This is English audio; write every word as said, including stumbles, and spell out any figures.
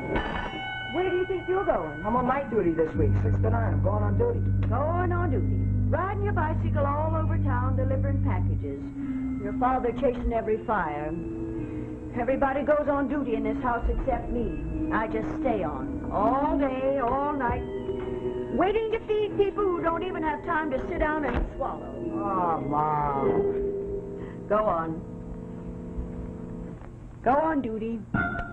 Where do you think you're going? I'm on night duty this week, six to nine. I'm going on duty. Going on duty. Riding your bicycle all over town, delivering packages. Your father chasing every fire. Everybody goes on duty in this house except me. I just stay on. All day, all night. Waiting to feed people who don't even have time to sit down and swallow. Oh, Mom. Go on. Go on duty.